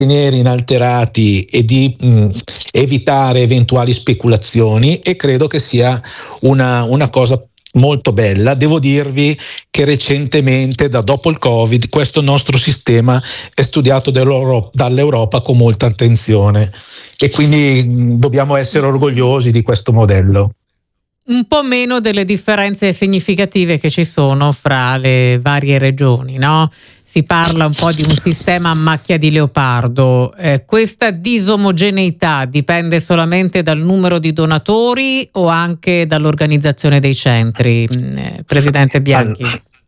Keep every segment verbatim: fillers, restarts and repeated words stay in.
mantenere inalterati e di mh, evitare eventuali speculazioni, e credo che sia una, una cosa molto bella. Devo dirvi che recentemente, da dopo il Covid, questo nostro sistema è studiato dall'Europa con molta attenzione, e quindi mh, dobbiamo essere orgogliosi di questo modello. Un po' meno delle differenze significative che ci sono fra le varie regioni, no? Si parla un po' di un sistema a macchia di leopardo. Eh, questa disomogeneità dipende solamente dal numero di donatori o anche dall'organizzazione dei centri, eh, Presidente Bianchi?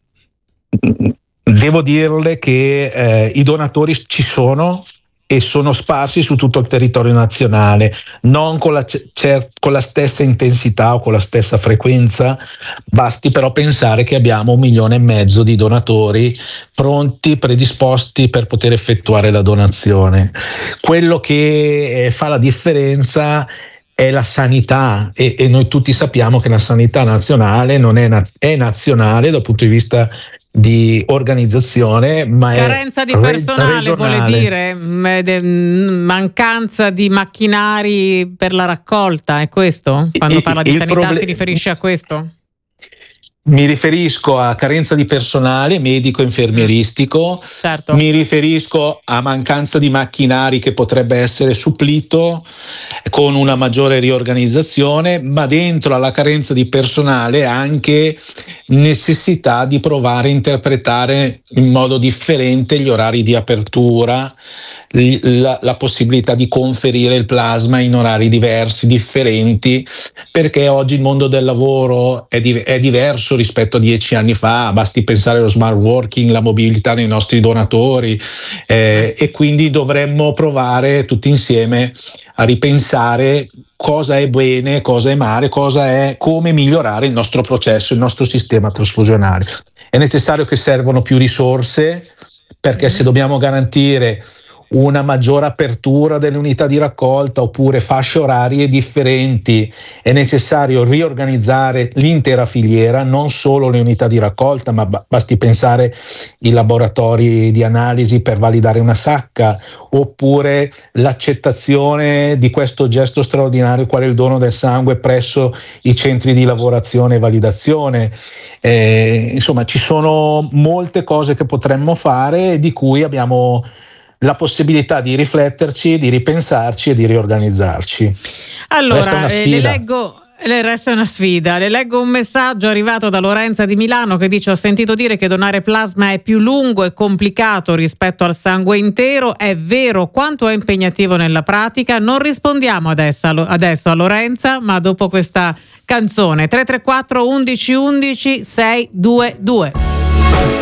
Devo dirle che eh, i donatori ci sono e sono sparsi su tutto il territorio nazionale, non con la, cer- con la stessa intensità o con la stessa frequenza. Basti però pensare che abbiamo un milione e mezzo di donatori pronti, predisposti per poter effettuare la donazione. Quello che eh, fa la differenza è la sanità, e, e noi tutti sappiamo che la sanità nazionale non è, na- è nazionale dal punto di vista di organizzazione, ma carenza è di personale, regionale. vuole dire mancanza di macchinari per la raccolta, è questo? Quando parla di sanità proble- si riferisce a questo? Mi riferisco a carenza di personale medico-infermieristico, mm, certo. Mi riferisco a mancanza di macchinari che potrebbe essere supplito con una maggiore riorganizzazione, ma dentro alla carenza di personale anche necessità di provare a interpretare in modo differente gli orari di apertura, la, la possibilità di conferire il plasma in orari diversi, differenti, perché oggi il mondo del lavoro è, di, è diverso rispetto a dieci anni fa. Basti pensare allo smart working, la mobilità dei nostri donatori, eh, e quindi dovremmo provare tutti insieme a ripensare cosa è bene, cosa è male, cosa è, come migliorare il nostro processo, il nostro sistema trasfusionale. È necessario che servano più risorse, perché se dobbiamo garantire una maggiore apertura delle unità di raccolta oppure fasce orarie differenti, è necessario riorganizzare l'intera filiera, non solo le unità di raccolta, ma basti pensare i laboratori di analisi per validare una sacca, oppure l'accettazione di questo gesto straordinario qual è il dono del sangue presso i centri di lavorazione e validazione. Eh, insomma, ci sono molte cose che potremmo fare, di cui abbiamo la possibilità di rifletterci, di ripensarci e di riorganizzarci. Allora, eh, le leggo... Le resta una sfida. Le leggo un messaggio arrivato da Lorenza di Milano che dice: ho sentito dire che donare plasma è più lungo e complicato rispetto al sangue intero. È vero? Quanto è impegnativo nella pratica? Non rispondiamo adesso, adesso a Lorenza, ma dopo questa canzone. Tre tre quattro undici undici sei due due.